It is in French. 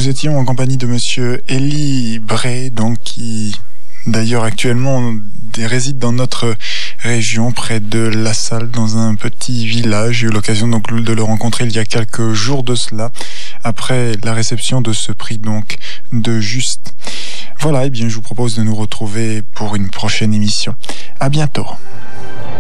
Nous étions en compagnie de monsieur Elie Bray, donc qui d'ailleurs actuellement réside dans notre région près de La Salle, dans un petit village. J'ai eu l'occasion donc de le rencontrer il y a quelques jours de cela, après la réception de ce prix donc de Juste. Voilà, et bien je vous propose de nous retrouver pour une prochaine émission. À bientôt.